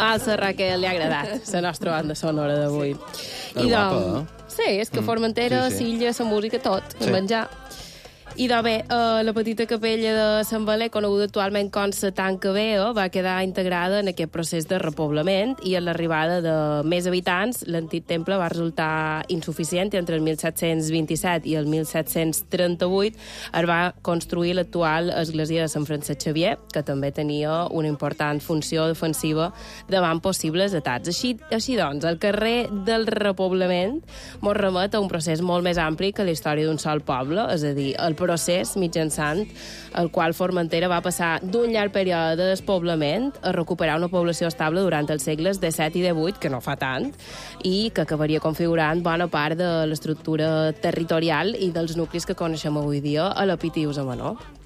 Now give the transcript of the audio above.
la Raquel li ha agradat la nostra banda sonora d'avui. És guapa, Sí, és que Formentera, Silla, la música, tot, menjar. I bé, la petita capella de Sant Valer, coneguda actualment com la Tanca Vea, va quedar integrada en aquest procés de repoblament i amb l'arribada de més habitants, l'antic temple va resultar insuficient i entre el 1727 i el 1738 es va construir l'actual església de Sant Francesc Xavier, que també tenia una important funció defensiva davant possibles atacs. Així doncs, el carrer del repoblament mos remet a un procés molt més ampli que la història d'un sol poble, és a dir, el procés mitjançant el qual Formentera va passar d'un llarg període de despoblament a recuperar una població estable durant els segles XVII i XVIII, que no fa tant, i que acabaria configurant bona part de l'estructura territorial i dels nuclis que coneixem avui dia a la Pitius a Manó.